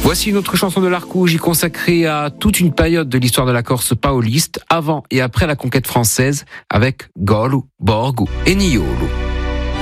Voici une autre chanson de l'Arcouge consacrée à toute une période de l'histoire de la Corse paoliste, avant et après la conquête française, avec Golu, Borgu et Niolu.